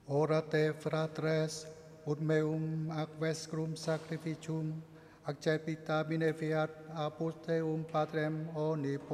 Orate fratres, ut meum ac vescrum sacrificium, ac cepita benefiat apus Deum Patrem omnipotens,